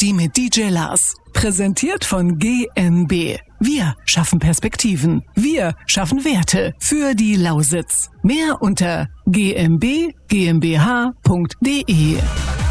Die mit DJ Lars. Präsentiert von GmbH. Wir schaffen Perspektiven. Wir schaffen Werte für die Lausitz. Mehr unter gmbh.de.